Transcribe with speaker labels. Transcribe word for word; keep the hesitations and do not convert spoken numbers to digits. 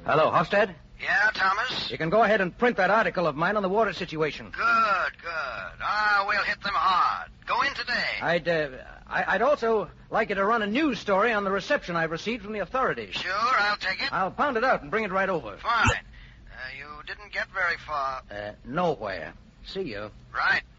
Speaker 1: Hello, Hofstad?
Speaker 2: Yeah, Thomas?
Speaker 1: You can go ahead and print that article of mine on the water situation.
Speaker 2: Good, good. Ah, we'll hit them hard. Go in today.
Speaker 1: I'd, uh, I, I'd also like you to run a news story on the reception I've received from the authorities.
Speaker 2: Sure, I'll take it.
Speaker 1: I'll pound it out and bring it right over.
Speaker 2: Fine. Uh, you didn't get very far.
Speaker 1: Uh, nowhere. See you.
Speaker 2: Right.